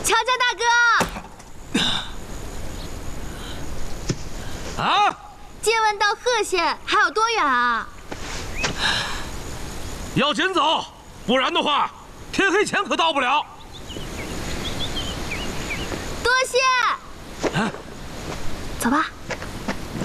乔家大哥！啊！ 借问到贺县还有多远啊？ 要紧走，不然的话，天黑前可到不了。 多谢。 啊， 走吧。